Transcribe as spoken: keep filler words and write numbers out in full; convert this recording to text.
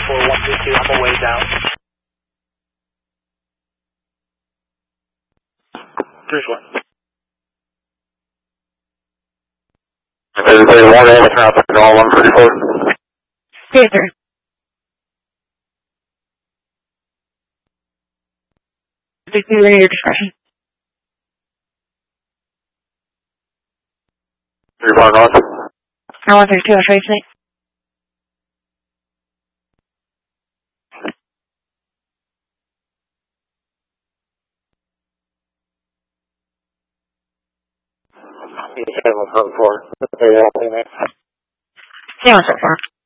four one three two, I'm a way down. three four. Everybody one over traffic, all one three four. Yes, sir. Please be at your discretion. three four north. I want there two, I'll show you tonight. seven four. Yeah, so far.